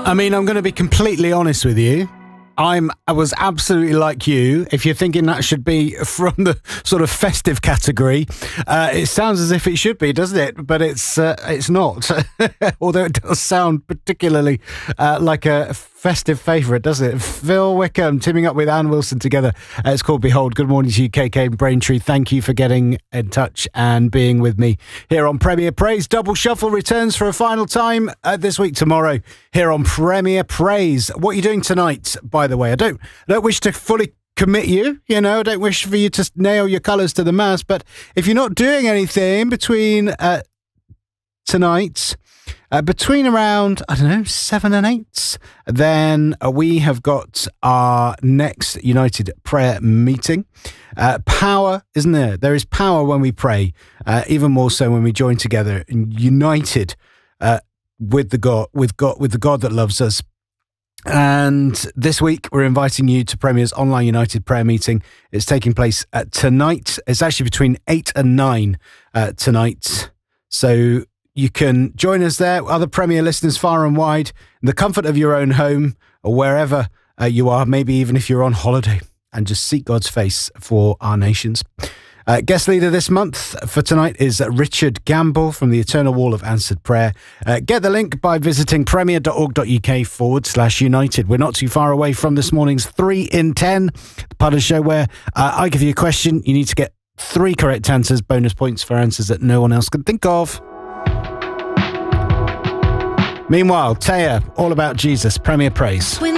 I mean, I'm going to be completely honest with you. I was absolutely like you. If you're thinking that should be from the sort of festive category, it sounds as if it should be, doesn't it? But it's not. Although it does sound particularly like a festive favourite, doesn't it? Phil Wickham teaming up with Anne Wilson together. It's called Behold. Good morning to you, KK and Braintree. Thank you for getting in touch and being with me here on Premier Praise. Double Shuffle returns for a final time this week tomorrow here on Premier Praise. What are you doing tonight, by the way? I don't wish to fully commit you, I don't wish for you to nail your colours to the mast, but if you're not doing anything between tonight, between around, 7 and 8, then we have got our next United Prayer meeting. Power, isn't there? There is power when we pray, even more so when we join together and united with the God that loves us. And this week, we're inviting you to Premier's online United Prayer meeting. It's taking place tonight. It's actually between 8 and 9 tonight. So you can join us there, other Premier listeners far and wide, in the comfort of your own home or wherever you are, maybe even if you're on holiday, and just seek God's face for our nations. Guest leader this month for tonight is Richard Gamble from the Eternal Wall of Answered Prayer. Get the link by visiting premier.org.uk/united. We're not too far away from this morning's 3 in 10, the part of the show where I give you a question. You need to get 3 correct answers, bonus points for answers that no one else can think of. Meanwhile, Taya, All About Jesus, Premier Praise.